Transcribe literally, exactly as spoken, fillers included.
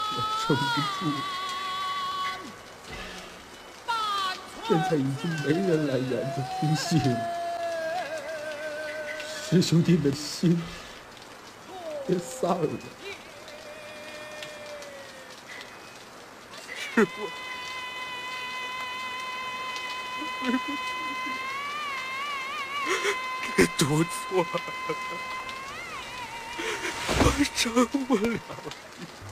我撑不住，现在已经没人来园子听戏了，师兄弟们心也散了。 是我，对不起，给读错了，我撑不了。